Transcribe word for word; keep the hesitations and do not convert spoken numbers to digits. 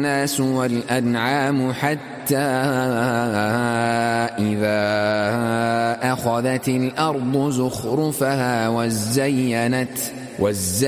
الناس والأنعام حتى إذا أخذت الأرض زخرفها وزينت